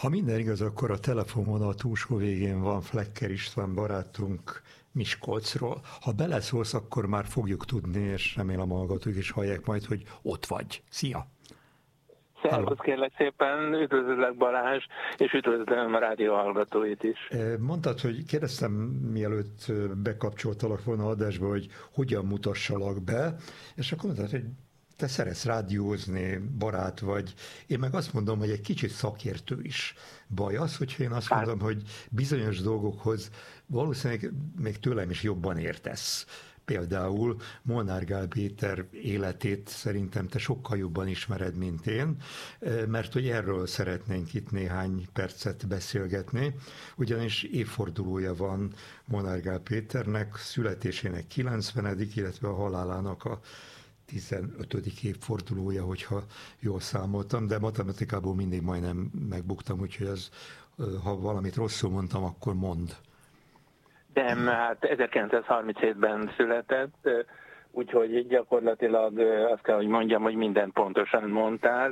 Ha minden igaz, akkor a telefonvonal túlsó végén van Flekker István barátunk Miskolcról. Ha beleszólsz, akkor már fogjuk tudni, és remélem a hallgatók is hallják majd, hogy ott vagy. Szia! Szervusz, kérlek szépen, üdvözöllek Balázs, és üdvözlöm a rádió hallgatóit is. Mondtad, hogy kérdeztem, mielőtt bekapcsoltalak volna adásba, hogy hogyan mutassalak be, és akkor mondtad, hogy te szeretsz rádiózni, barát vagy. Én meg azt mondom, hogy egy kicsit szakértő is. Baj az, hogyha én azt mondom, hogy bizonyos dolgokhoz valószínűleg még tőlem is jobban értesz. Például Molnár Gál Péter életét szerintem te sokkal jobban ismered, mint én, mert hogy erről szeretnénk itt néhány percet beszélgetni, ugyanis évfordulója van Molnár Gál Péternek, születésének 90., illetve a halálának a 15. évfordulója, hogyha jól számoltam, de matematikából mindig majdnem megbuktam, úgyhogy az, ha valamit rosszul mondtam, akkor mondd. Nem, hát 1937-ben született, úgyhogy gyakorlatilag azt kell, hogy mondjam, hogy mindent pontosan mondtál.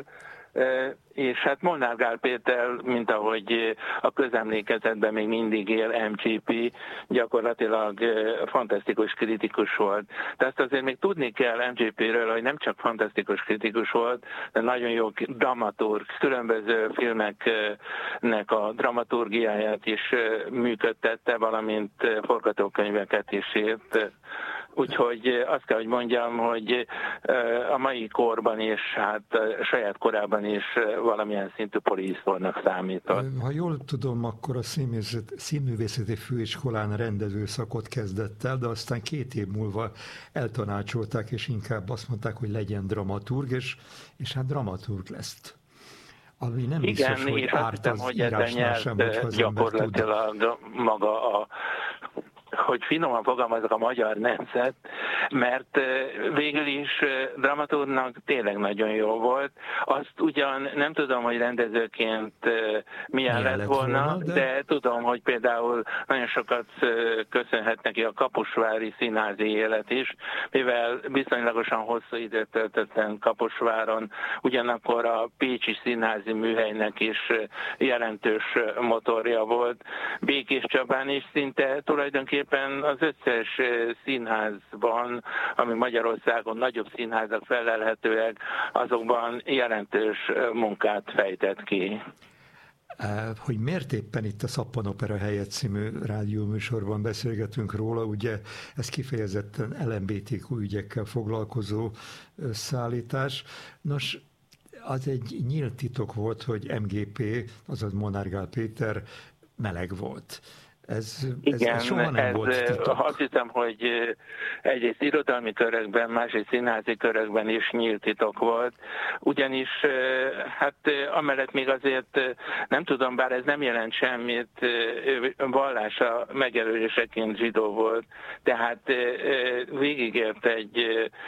És hát Molnár Gál Péter, mint ahogy a közemlékezetben még mindig él, MGP, gyakorlatilag fantasztikus kritikus volt. De azt azért még tudni kell MGP-ről, hogy nem csak fantasztikus kritikus volt, de nagyon jó dramaturg, különböző filmeknek a dramaturgiáját is működtette, valamint forgatókönyveket is írt. Úgyhogy azt kell, hogy mondjam, hogy a mai korban is, hát a saját korában is valamilyen szintű polihisztornak számított. Ha jól tudom, akkor a színművészeti főiskolán rendezőszakot kezdett el, de aztán 2 év múlva eltanácsolták, és inkább azt mondták, hogy legyen dramaturg, és hát dramaturg lesz. Ami nem biztos, igen, hogy árt az írásnál sem, hogyha az gyakorlatilag maga a hogy finoman fogalmazok, a magyar nemzet, mert végül is dramaturgnak tényleg nagyon jó volt. Azt ugyan nem tudom, hogy rendezőként milyen lett volna, de tudom, hogy például nagyon sokat köszönhet neki a kaposvári színházi élet is, mivel viszonylagosan hosszú időt töltöttem Kaposváron, ugyanakkor a pécsi színházi műhelynek is jelentős motorja volt. Békés Csabán is szinte tulajdonképpen az összes színházban, ami Magyarországon nagyobb színházak felelhetőek, azokban jelentős munkát fejtett ki. Hogy miért éppen itt a Szappanopera helyett című rádióműsorban beszélgetünk róla, ugye ez kifejezetten LMBTQ ügyekkel foglalkozó szállítás. Nos, az egy nyílt titok volt, hogy MGP, azaz Molnár Gál Péter meleg volt. Ez soha nem volt titok. Azt hiszem, hogy egyrészt irodalmi körökben, másrészt színházi körökben is nyílt titok volt, ugyanis hát amellett még azért nem tudom, bár ez nem jelent semmit, vallása megjelöléseként zsidó volt, tehát végigért egy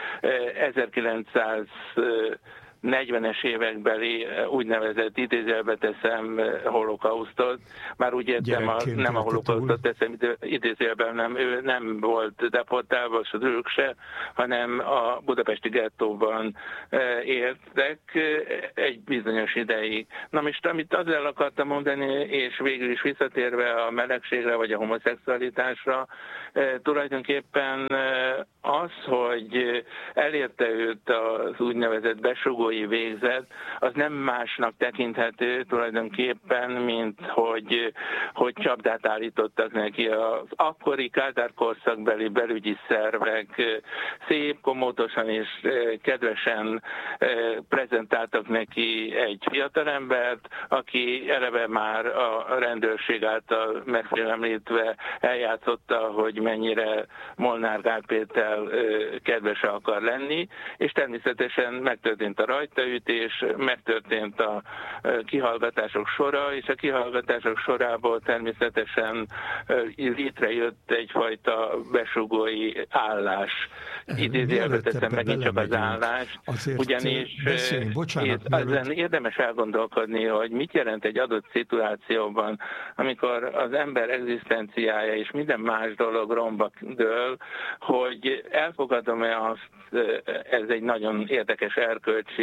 1940-es évekbeli úgynevezett idézőjelbe teszem holokausztot, már úgy értem, nem a holokausztot teszem idézőjelben, nem, ő nem volt deportálva, ők se, hanem a budapesti gettóban éltek egy bizonyos ideig. Na most, amit azzal akartam mondani, és végül is visszatérve a melegségre, vagy a homoszexualitásra, tulajdonképpen az, hogy elérte őt az úgynevezett besugói végzet, az nem másnak tekinthető tulajdonképpen, mint hogy csapdát állítottak neki az akkori Kádár korszakbeli belügyi szervek, szép, komótosan és kedvesen prezentáltak neki egy fiatalembert, aki eleve már a rendőrség által megfélemlítve eljátszotta, hogy mennyire Molnár Gál Péter kedves akar lenni, és természetesen megtörtént a rajtaütés, megtörtént a kihallgatások sora, és a kihallgatások sorából természetesen létrejött egyfajta besugói állás. Idézőjelbe teszem megint csak az állást, ugyanis ezen érdemes elgondolkodni, hogy mit jelent egy adott szituációban, amikor az ember egzisztenciája és minden más dolog romba dől, hogy elfogadom-e azt, ez egy nagyon érdekes erkölcsi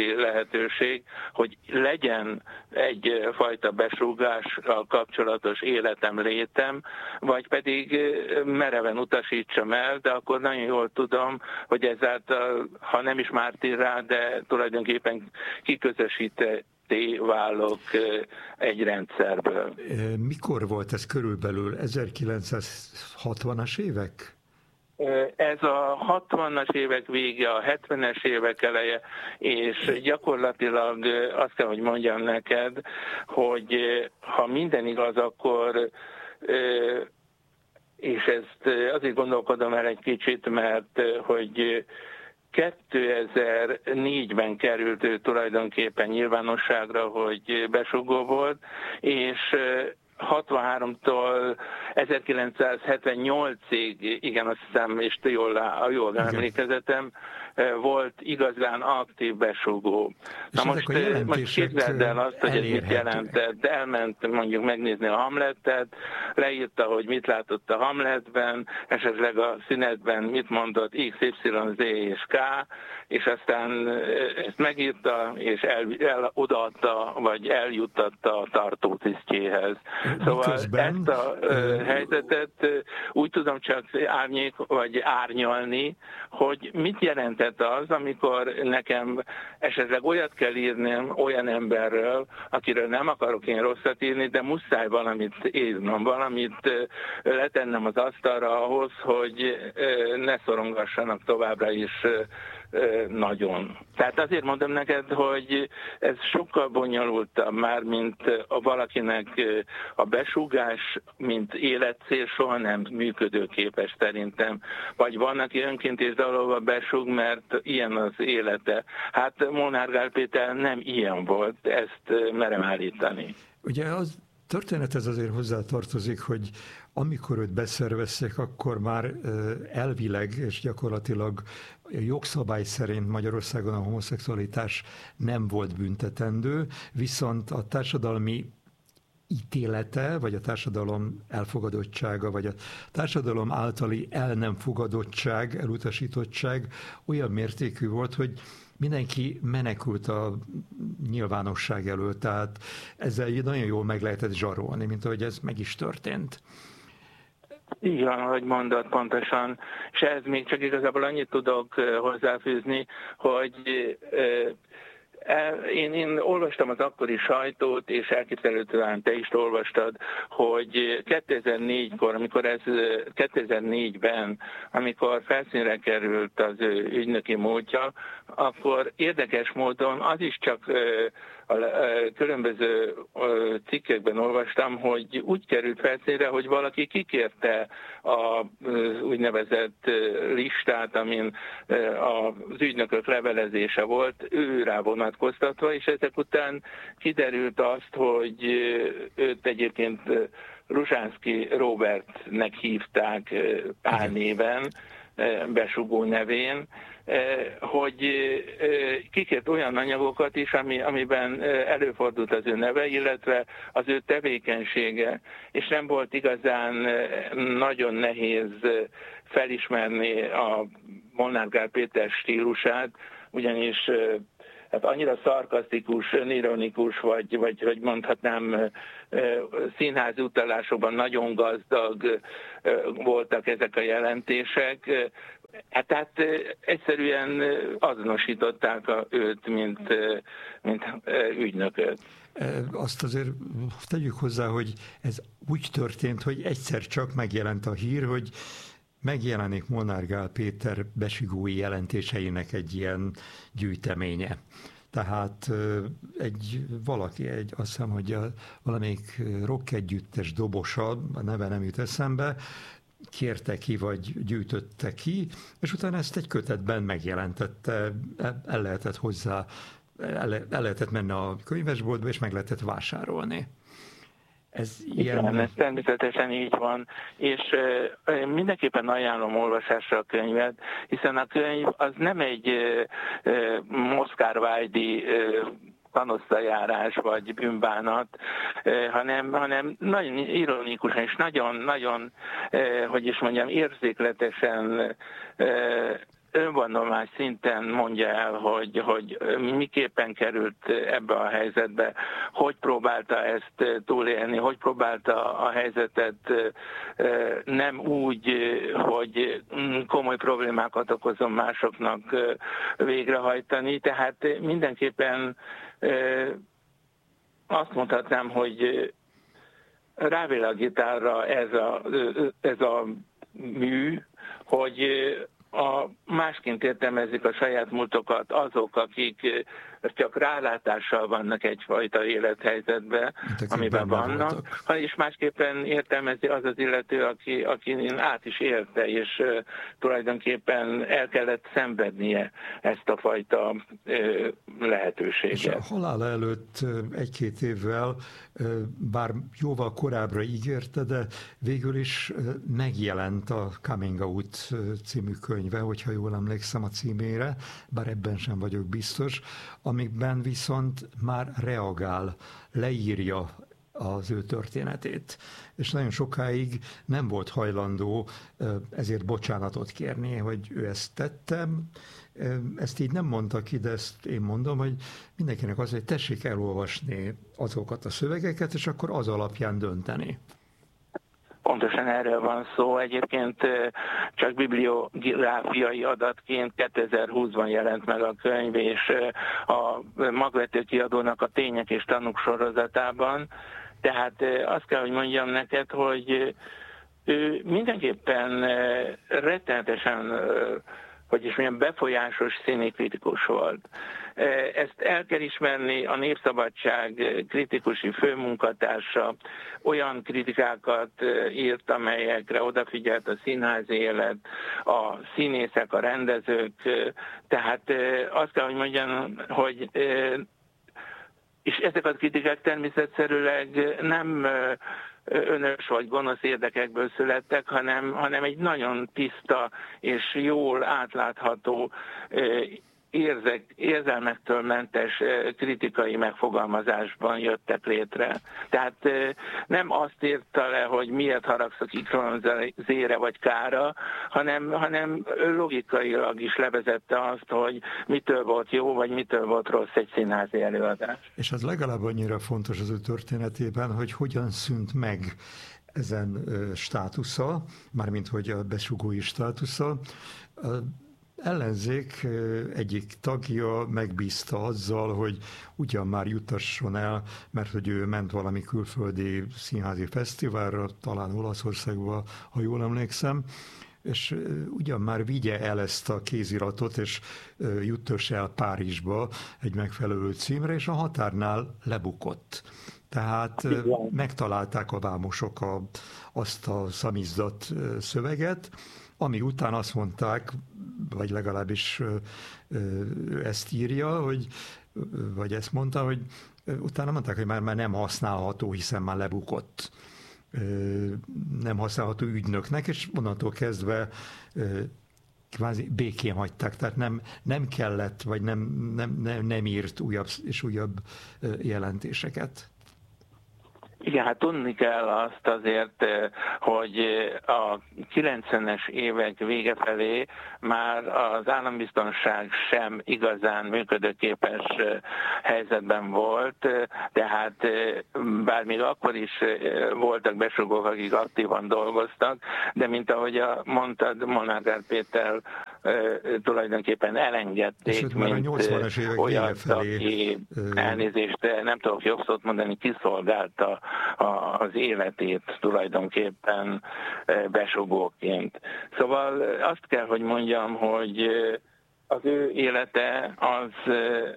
választási lehetőség, hogy legyen egyfajta besúgással kapcsolatos életem, létem, vagy pedig mereven utasítsam el, de akkor nagyon jól tudom, hogy ezáltal, ha nem is mártírrá, de tulajdonképpen kiközösítetté válok egy rendszerből. Mikor volt ez körülbelül? 1960-as évek? Ez a 60-as évek vége, a 70-es évek eleje, és gyakorlatilag azt kell, hogy mondjam neked, hogy ha minden igaz, akkor, és ezt azért gondolkodom el egy kicsit, mert hogy 2004-ben került ő tulajdonképpen nyilvánosságra, hogy besugó volt, és 63-tól 1978-ig, igen, azt hiszem, és jól emlékezetem, volt igazán aktív besugó. Na most képzeld el azt, hogy ez mit jelentett. Elment mondjuk megnézni a Hamletet, leírta, hogy mit látott a Hamletben, esetleg a szünetben mit mondott X, Y, Z és K, és aztán ezt megírta, és odaadta, vagy eljuttatta a tartótisztjéhez. Szóval ezt a helyzetet úgy tudom csak árnyalni, hogy mit jelentett az, amikor nekem esetleg olyat kell írnom olyan emberről, akiről nem akarok én rosszat írni, de muszáj valamit írnom, valamit letennem az asztalra ahhoz, hogy ne szorongassanak továbbra is nagyon. Tehát azért mondom neked, hogy ez sokkal bonyolultabb már, mint valakinek a besúgás, mint életcél soha nem működőképes szerintem. Vagy van, aki önként és dalolva besúg, mert ilyen az élete. Hát Molnár Gál Péter nem ilyen volt, ezt merem állítani. Ugye az történethez azért hozzátartozik, hogy amikor őt beszervezték, akkor már elvileg és gyakorlatilag jogszabály szerint Magyarországon a homoszexualitás nem volt büntetendő, viszont a társadalmi ítélete, vagy a társadalom elfogadottsága, vagy a társadalom általi el nem fogadottság, elutasítottság olyan mértékű volt, hogy mindenki menekült a nyilvánosság elől, tehát ezzel nagyon jól meg lehetett zsarolni, mint ahogy ez meg is történt. Így van, ahogy mondod pontosan, és ez még csak igazából annyit tudok hozzáfűzni, hogy én olvastam az akkori sajtót, és elképzelhetően te is olvastad, hogy 2004-ben, amikor felszínre került az ő ügynöki múltja, akkor érdekes módon az is csak a különböző cikkekben olvastam, hogy úgy került felszínre, hogy valaki kikérte az úgynevezett listát, amin az ügynökök levelezése volt, ő rá vonatkoztatva, és ezek után kiderült azt, hogy őt egyébként Ruzsánszky Robertnek hívták álnéven, besugó nevén, hogy kikért olyan anyagokat is, amiben előfordult az ő neve, illetve az ő tevékenysége, és nem volt igazán nagyon nehéz felismerni a Molnár Gál Péter stílusát, ugyanis hát annyira szarkasztikus, önironikus, vagy hogy mondhatnám, színházi utalásokban nagyon gazdag voltak ezek a jelentések. Hát egyszerűen azonosították őt, mint ügynököt. Azt azért tegyük hozzá, hogy ez úgy történt, hogy egyszer csak megjelent a hír, hogy megjelenik Molnár Gál Péter besugói jelentéseinek egy ilyen gyűjteménye. Tehát azt hiszem, hogy valamelyik rock együttes dobosa, a neve nem jut eszembe, kérte ki, vagy gyűjtötte ki, és utána ezt egy kötetben megjelentette, el lehetett menni a könyvesboltba, és meg lehetett vásárolni. Igen, ez természetesen így van, és mindenképpen ajánlom olvasásra a könyvet, hiszen a könyv az nem egy Oscar-Wilde tanosztajárás vagy bűnbánat, hanem nagyon ironikusan és nagyon, hogy is mondjam, érzékletesen önvallomás szinten mondja el, hogy miképpen került ebbe a helyzetbe, hogy próbálta ezt túlélni, hogy próbálta a helyzetet nem úgy, hogy komoly problémákat okozom másoknak végrehajtani. Tehát mindenképpen azt mondhatnám, hogy rávilágít arra ez a mű, hogy másként értelmezik a saját múltokat azok, akik csak rálátással vannak egyfajta élethelyzetben, amiben vannak, és másképpen értelmezi az az illető, aki át is élte, és tulajdonképpen el kellett szenvednie ezt a fajta lehetőséget. És a halála előtt 1-2 évvel, bár jóval korábbra ígérte, de végül is megjelent a Coming Out című könyve, hogyha jól emlékszem a címére, bár ebben sem vagyok biztos, amikben viszont már reagál, leírja az ő történetét. És nagyon sokáig nem volt hajlandó ezért bocsánatot kérni, hogy ő ezt tettem. Ezt így nem mondta ki, de ezt én mondom, hogy mindenkinek az, hogy tessék elolvasni azokat a szövegeket, és akkor az alapján dönteni. Pontosan erről van szó. Egyébként csak bibliográfiai adatként 2020-ban jelent meg a könyv, és a Magvető kiadónak a Tények és Tanúk sorozatában. Tehát azt kell, hogy mondjam neked, hogy ő mindenképpen rettenetesen, hogy is milyen befolyásos színikritikus volt. Ezt el kell ismerni, a Népszabadság kritikusi főmunkatársa olyan kritikákat írt, amelyekre odafigyelt a színházi élet, a színészek, a rendezők, tehát azt kell, hogy mondjam, hogy és ezek a kritikák természetszerűleg nem önös vagy gonosz érdekekből születtek, hanem egy nagyon tiszta és jól átlátható, érzelmektől mentes kritikai megfogalmazásban jöttek létre. Tehát nem azt írta le, hogy miért haragszok Z-re vagy K-ra, hanem logikailag is levezette azt, hogy mitől volt jó, vagy mitől volt rossz egy színházi előadás. És az legalább annyira fontos az ő történetében, hogy hogyan szűnt meg ezen státusza, mármint hogy a besugói státusza. Ellenzék egyik tagja megbízta azzal, hogy ugyan már jutasson el, mert hogy ő ment valami külföldi színházi fesztiválra, talán Olaszországba, ha jól emlékszem, és ugyan már vigye el ezt a kéziratot, és juttass el Párizsba egy megfelelő címre, és a határnál lebukott. Tehát megtalálták a vámosok azt a szamizdat szöveget, ami után azt mondták, vagy legalábbis ezt írja, vagy ezt mondta, hogy utána mondták, hogy már nem használható, hiszen már lebukott. Nem használható ügynöknek, és onnantól kezdve kvázi békén hagyták, tehát nem kellett, vagy nem írt újabb és újabb jelentéseket. Igen, hát tudni kell azt azért, hogy a 90-es évek vége felé már az állambiztonság sem igazán működőképes helyzetben volt, tehát bár még akkor is voltak besugók, akik aktívan dolgoztak, de mint ahogy mondtad, Molnár Péter tulajdonképpen elengedték, mint olyat, aki elnézést, nem tudok jobb szót mondani, kiszolgálta az életét tulajdonképpen besugóként. Szóval azt kell, hogy mondjam, hogy az ő élete az,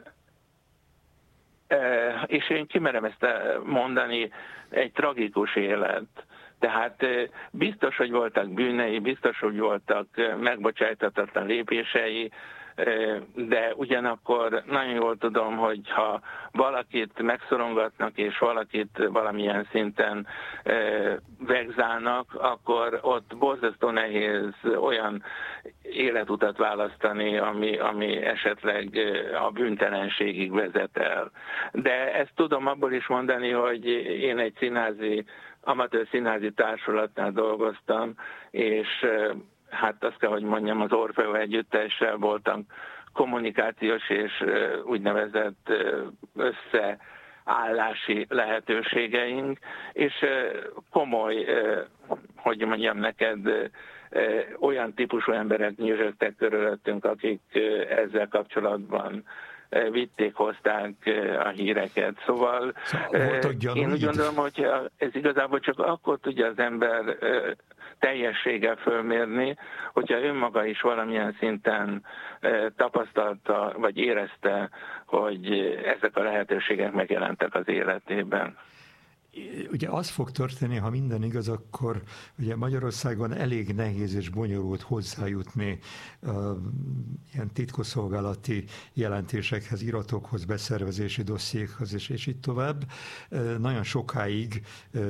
és én kimerem ezt mondani, egy tragikus élet. Tehát biztos, hogy voltak bűnei, biztos, hogy voltak megbocsájtatatlan lépései, de ugyanakkor nagyon jól tudom, hogy ha valakit megszorongatnak, és valakit valamilyen szinten vegzálnak, akkor ott borzasztó nehéz olyan életutat választani, ami esetleg a bűntelenségig vezet el. De ezt tudom abból is mondani, hogy én egy amatőr színházi társulatnál dolgoztam, és hát azt kell, hogy mondjam, az Orfeó együttessel voltak kommunikációs és úgynevezett összeállási lehetőségeink, és komoly, hogy mondjam neked, olyan típusú emberek nyűrögtek körülöttünk, akik ezzel kapcsolatban vitték, hozták a híreket. Szóval én úgy gondolom, hogy ez igazából csak akkor tudja az ember teljességgel fölmérni, hogyha önmaga is valamilyen szinten tapasztalta, vagy érezte, hogy ezek a lehetőségek megjelentek az életében. Ugye az fog történni, ha minden igaz, akkor ugye Magyarországon elég nehéz és bonyolult hozzájutni ilyen titkosszolgálati jelentésekhez, iratokhoz, beszervezési dossziékhoz, és így tovább. Nagyon sokáig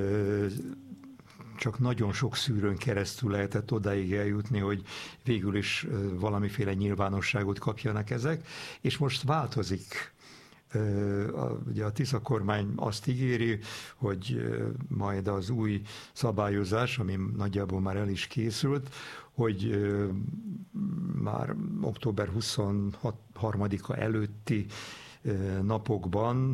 csak nagyon sok szűrőn keresztül lehetett odáig eljutni, hogy végül is valamiféle nyilvánosságot kapjanak ezek, és most változik. Ugye a Tisza kormány azt ígéri, hogy majd az új szabályozás, ami nagyjából már el is készült, hogy már október 23-a előtti napokban,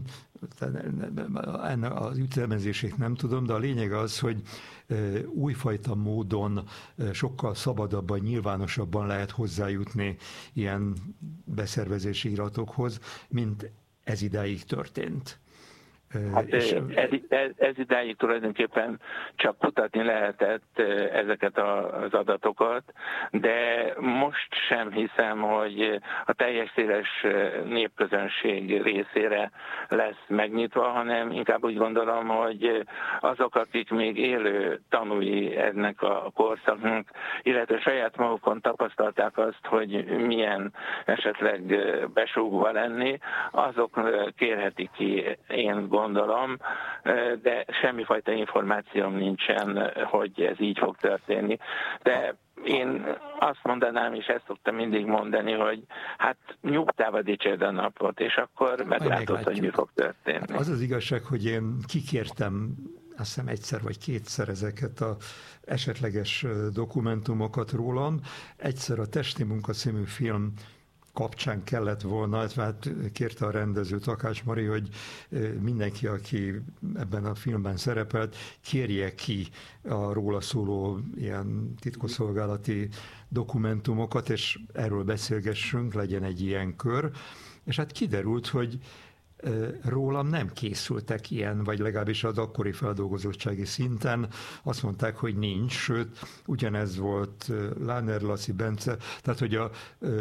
ennek az ütemezését nem tudom, de a lényeg az, hogy újfajta módon sokkal szabadabban, nyilvánosabban lehet hozzájutni ilyen beszervezési iratokhoz, mint ez idáig történt. Hát ez idáig tulajdonképpen csak kutatni lehetett ezeket az adatokat, de most sem hiszem, hogy a teljes széles népközönség részére lesz megnyitva, hanem inkább úgy gondolom, hogy azok, akik még élő tanúi ennek a korszaknak, illetve saját magukon tapasztalták azt, hogy milyen esetleg besúgva lenni, azok kérhetik ki, én gondolom, de semmifajta információm nincsen, hogy ez így fog történni. De én azt mondanám, és ezt szoktam mindig mondani, hogy hát nyugtába dicsérd a napot, és akkor meglátod, hogy mi fog történni. Hát az az igazság, hogy én kikértem azt hiszem egyszer vagy kétszer ezeket az esetleges dokumentumokat rólam. Egyszer a Testi munka című film kapcsán kellett volna, hát kérte a rendező Takács Mari, hogy mindenki, aki ebben a filmben szerepelt, kérje ki a róla szóló ilyen titkosszolgálati dokumentumokat, és erről beszélgessünk, legyen egy ilyen kör. És hát kiderült, hogy rólam nem készültek ilyen, vagy legalábbis az akkori feldolgozottsági szinten. Azt mondták, hogy nincs, sőt, ugyanez volt Láner Laci, Bence, tehát hogy a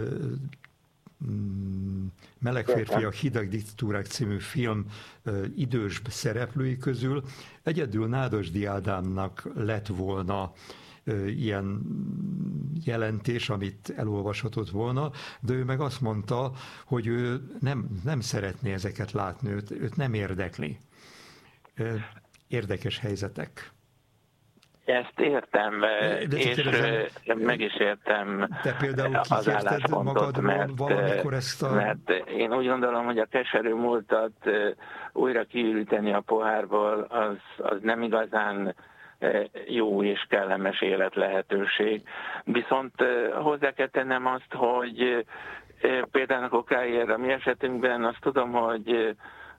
Meleg férfiak, hideg diktatúrák című film idős szereplői közül egyedül Nádasdy Ádámnak lett volna ilyen jelentés, amit elolvashatott volna, de ő meg azt mondta, hogy ő nem szeretné ezeket látni, őt nem érdekli. Érdekes helyzetek. Ezt értem, és meg is értem. Te például kikérted magadról valamikor ezt a... Mert én úgy gondolom, hogy a keserű múltat újra kiüríteni a pohárból, az nem igazán jó és kellemes életlehetőség. Viszont hozzá kell tennem azt, hogy például a Kokályér, a mi esetünkben azt tudom, hogy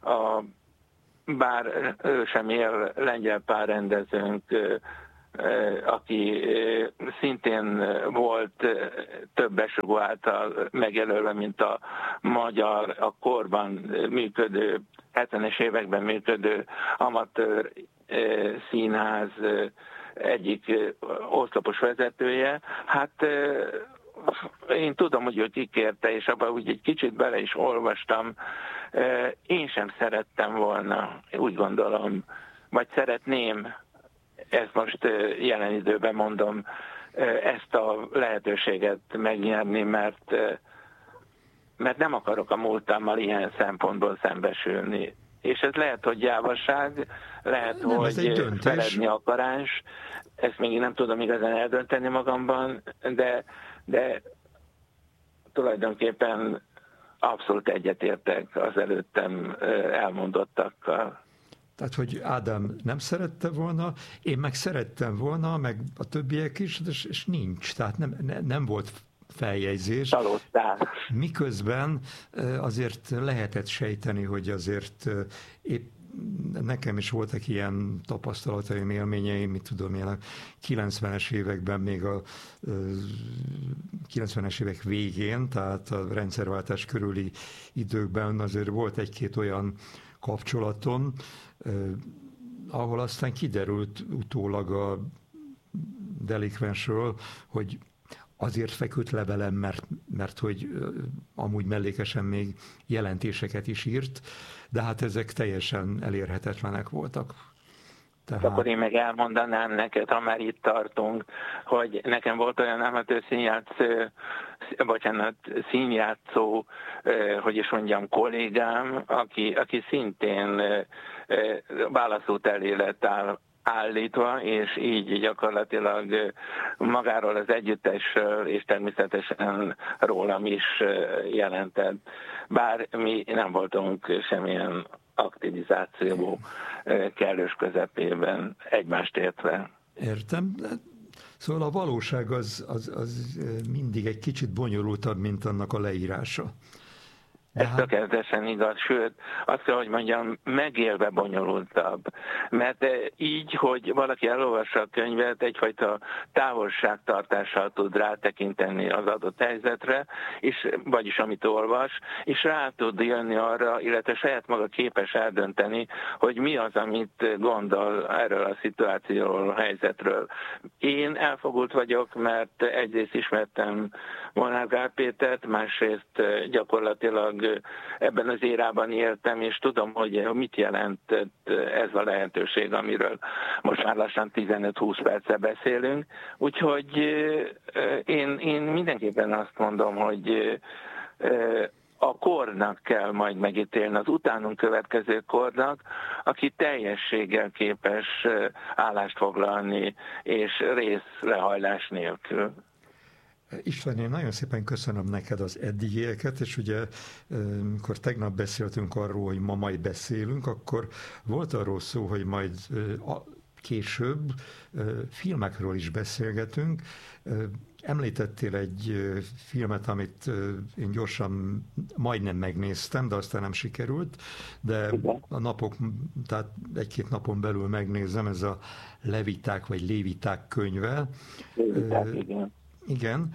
bár ő sem él, lengyel párrendezőnk, aki szintén volt több besugó által megjelölve, mint a magyar, a korban működő, 70-es években működő amatőr színház egyik oszlopos vezetője. Hát én tudom, hogy ő kikérte, és abban úgy egy kicsit bele is olvastam. Én sem szerettem volna, úgy gondolom, vagy szeretném, ezt most jelen időben mondom, ezt a lehetőséget megnyerni, mert nem akarok a múltammal ilyen szempontból szembesülni. És ez lehet, hogy gyávaság, lehet, hogy feledni akarás, ezt még nem tudom igazán eldönteni magamban, de tulajdonképpen abszolút egyetértek az előttem elmondottakkal. Tehát, hogy Ádám nem szerette volna, én meg szerettem volna, meg a többiek is, és nincs. Tehát nem volt feljegyzés. Csalódtál. Miközben azért lehetett sejteni, hogy azért épp nekem is voltak ilyen tapasztalataim, élményeim, mit tudom én, a 90-es években, még a 90-es évek végén, tehát a rendszerváltás körüli időkben azért volt egy-két olyan kapcsolatom, ahol aztán kiderült utólag a delikvensről, hogy azért feküdt le velem, mert hogy amúgy mellékesen még jelentéseket is írt, de hát ezek teljesen elérhetetlenek voltak. Tehát... Akkor én meg elmondanám neked, ha már itt tartunk, hogy nekem volt olyan amatőr színjátszó, hogy is mondjam, kollégám, aki szintén válaszút elé lett állítva, és így gyakorlatilag magáról az együttesről, és természetesen rólam is jelentett. Bár mi nem voltunk semmilyen aktivizáció kellős közepében, egymást értve. Értem. Szóval a valóság az mindig egy kicsit bonyolultabb, mint annak a leírása. Ez tökéletesen igaz, sőt, azt kell, hogy mondjam, megélve bonyolultabb. Mert így, hogy valaki elolvassa a könyvet, egyfajta távolságtartással tud rátekinteni az adott helyzetre, és, vagyis amit olvas, és rá tud jönni arra, illetve saját maga képes eldönteni, hogy mi az, amit gondol erről a szituációról, a helyzetről. Én elfogult vagyok, mert egyrészt ismertem Molnár Gál Pétert, másrészt gyakorlatilag ebben az érában éltem, és tudom, hogy mit jelent ez a lehetőség, amiről most már lassan 15-20 perce beszélünk. Úgyhogy én mindenképpen azt mondom, hogy a kornak kell majd megítélni, az utánunk következő kornak, aki teljességgel képes állást foglalni, és részlehajlás nélkül. István, én nagyon szépen köszönöm neked az eddigieket, és ugye, amikor tegnap beszéltünk arról, hogy ma majd beszélünk, akkor volt arról szó, hogy majd később filmekről is beszélgetünk. Említettél egy filmet, amit én gyorsan majdnem megnéztem, de aztán nem sikerült, de a napok, tehát egy-két napon belül megnézem, ez a Leviták vagy Léviták könyve. Igen. Igen,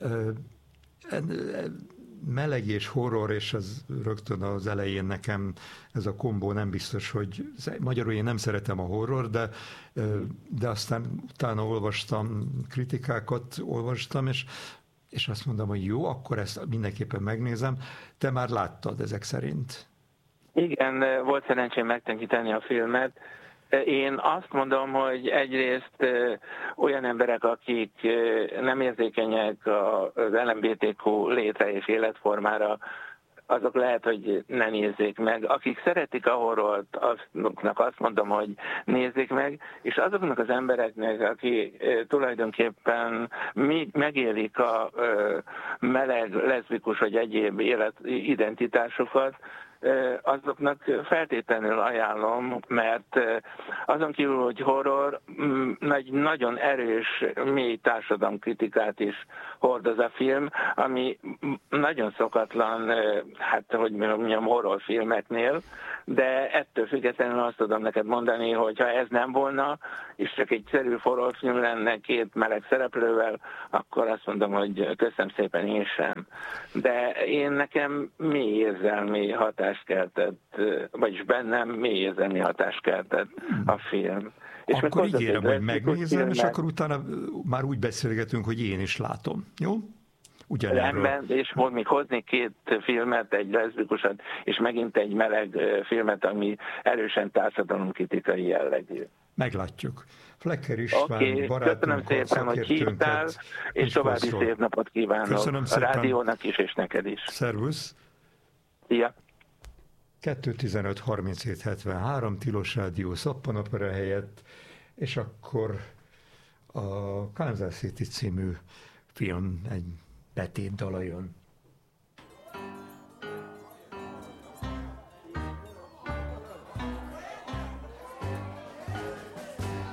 meleg és horror, és az rögtön az elején nekem ez a kombó nem biztos, hogy magyarul én nem szeretem a horror, de aztán utána kritikákat olvastam, és azt mondom, hogy jó, akkor ezt mindenképpen megnézem. Te már láttad ezek szerint? Igen, volt szerencsém megtekinteni a filmet. Én azt mondom, hogy egyrészt olyan emberek, akik nem érzékenyek az LMBTQ létre és életformára, azok lehet, hogy ne nézzék meg. Akik szeretik a horrort, azoknak azt mondom, hogy nézzék meg, és azoknak az embereknek, akik tulajdonképpen megélik a meleg, leszbikus vagy egyéb életidentitásokat, azoknak feltétlenül ajánlom, mert azon kívül, hogy horror, nagyon erős, mély társadalomkritikát is hordoz a film, ami nagyon szokatlan, hát hogy mondjam, horrorfilmeknél, de ettől függetlenül azt tudom neked mondani, hogy ha ez nem volna, és csak egy szerű horrorfilm lenne két meleg szereplővel, akkor azt mondom, hogy köszönöm szépen, én sem. De nekem mély érzelmi hatást keltett, vagyis bennem mély érzelmi hatást keltett a film. És akkor ígérem, hogy megnézem, és akkor utána már úgy beszélgetünk, hogy én is látom. Jó? Rendben, és még hoznék két filmet, egy leszbikusat, és megint egy meleg filmet, ami erősen társadalomkritikai jellegű. Meglátjuk. Flecker István barátunkkal, köszönöm szépen, hogy hívtál, és további szép napot kívánok. Köszönöm a szépen. rádiónak is, és neked is. Szervusz. Szia. 215 37 73 Tilos Rádió Szappanopera helyett, és akkor a Kansas City című film egy betét dala jön.